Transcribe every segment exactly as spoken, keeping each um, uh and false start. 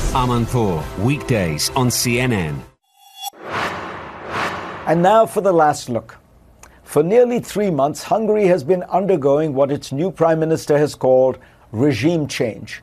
Amanpour, weekdays on C N N. And now for the last look. For nearly three months, Hungary has been undergoing what its new prime minister has called regime change.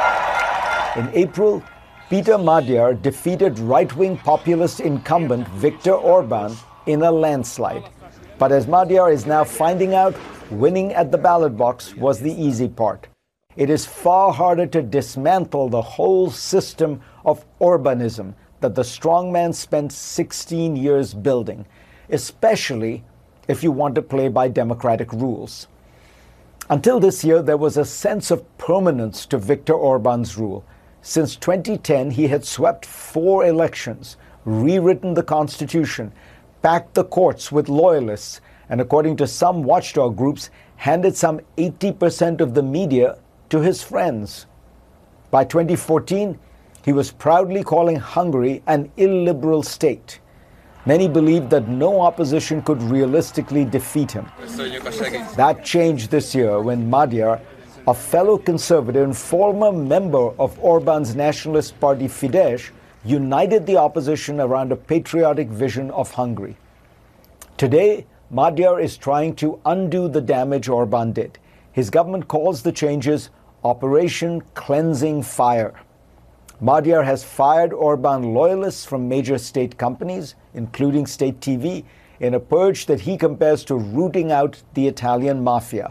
In April, Peter Magyar defeated right-wing populist incumbent Viktor Orban in a landslide. But as Magyar is now finding out, winning at the ballot box was the easy part. It is far harder to dismantle the whole system of Orbanism that the strongman spent sixteen years building, especially if you want to play by democratic rules. Until this year, there was a sense of permanence to Viktor Orban's rule. Since twenty ten, he had swept four elections, rewritten the constitution, packed the courts with loyalists, and according to some watchdog groups, handed some eighty percent of the media to his friends. By twenty fourteen, he was proudly calling Hungary an illiberal state. Many believed that no opposition could realistically defeat him. That changed this year when Magyar, a fellow conservative and former member of Orban's nationalist party Fidesz, united the opposition around a patriotic vision of Hungary. Today, Magyar is trying to undo the damage Orban did. His government calls the changes Operation Cleansing Fire. Magyar has fired Orban loyalists from major state companies, including state T V, in a purge that he compares to rooting out the Italian mafia.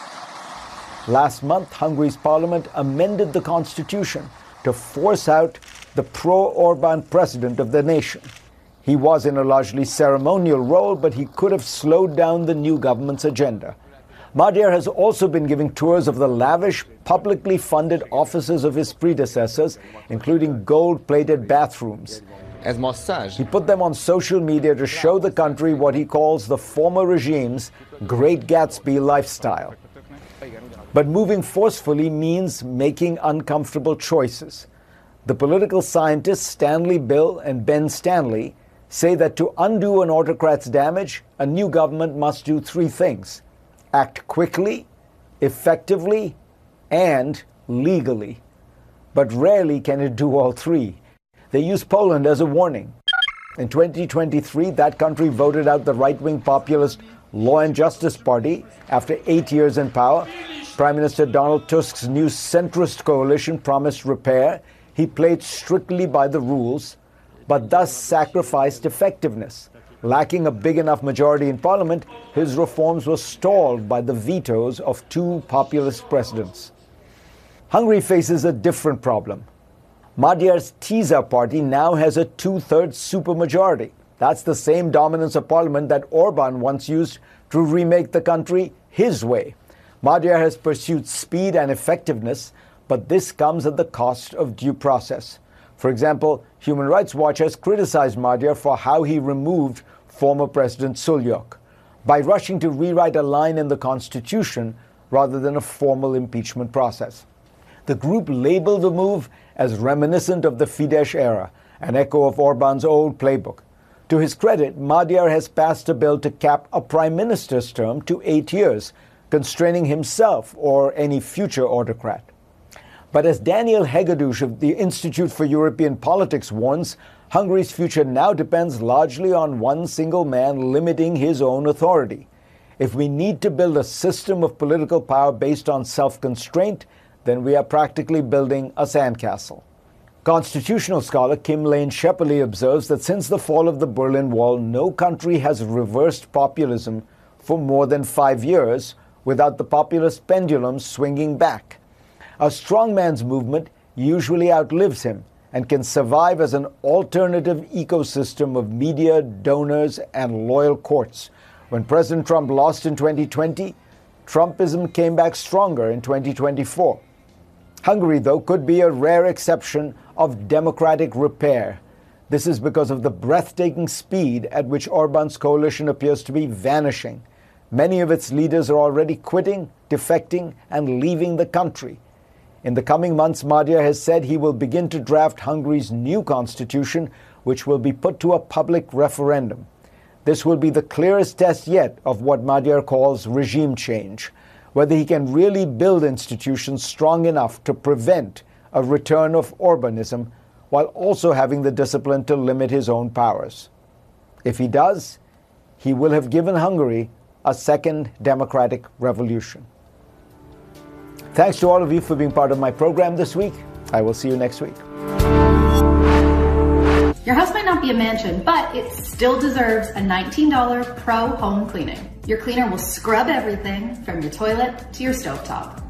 Last month, Hungary's parliament amended the constitution to force out the pro-Orban president of the nation. He was in a largely ceremonial role, but he could have slowed down the new government's agenda. Magyar has also been giving tours of the lavish, publicly funded offices of his predecessors, including gold-plated bathrooms. He put them on social media to show the country what he calls the former regime's Great Gatsby lifestyle. But moving forcefully means making uncomfortable choices. The political scientists Stanley Bill and Ben Stanley say that to undo an autocrat's damage, a new government must do three things: act quickly, effectively, and legally. But rarely can it do all three. They use Poland as a warning. In twenty twenty-three, that country voted out the right-wing populist Law and Justice Party after eight years in power. Prime Minister Donald Tusk's new centrist coalition promised repair. He played strictly by the rules, but thus sacrificed effectiveness. Lacking a big enough majority in parliament, his reforms were stalled by the vetoes of two populist presidents. Hungary faces a different problem. Magyar's Tisza party now has a two-thirds supermajority. That's the same dominance of parliament that Orban once used to remake the country his way. Magyar has pursued speed and effectiveness, but this comes at the cost of due process. For example, Human Rights Watch has criticized Magyar for how he removed former President Sulyok by rushing to rewrite a line in the constitution rather than a formal impeachment process. The group labeled the move as reminiscent of the Fidesz era, an echo of Orban's old playbook. To his credit, Magyar has passed a bill to cap a prime minister's term to eight years, constraining himself or any future autocrat. But as Daniel Hegedus of the Institute for European Politics warns, Hungary's future now depends largely on one single man limiting his own authority. If we need to build a system of political power based on self-constraint, then we are practically building a sandcastle. Constitutional scholar Kim Lane Shepperly observes that since the fall of the Berlin Wall, no country has reversed populism for more than five years without the populist pendulum swinging back. A strongman's movement usually outlives him and can survive as an alternative ecosystem of media, donors, and loyal courts. When President Trump lost in twenty twenty, Trumpism came back stronger in twenty twenty-four. Hungary, though, could be a rare exception of democratic repair. This is because of the breathtaking speed at which Orban's coalition appears to be vanishing. Many of its leaders are already quitting, defecting, and leaving the country. In the coming months, Magyar has said he will begin to draft Hungary's new constitution, which will be put to a public referendum. This will be the clearest test yet of what Magyar calls regime change, whether he can really build institutions strong enough to prevent a return of Orbanism while also having the discipline to limit his own powers. If he does, he will have given Hungary a second democratic revolution. Thanks to all of you for being part of my program this week. I will see you next week. Your house might not be a mansion, but it still deserves a nineteen dollars pro home cleaning. Your cleaner will scrub everything from your toilet to your stovetop.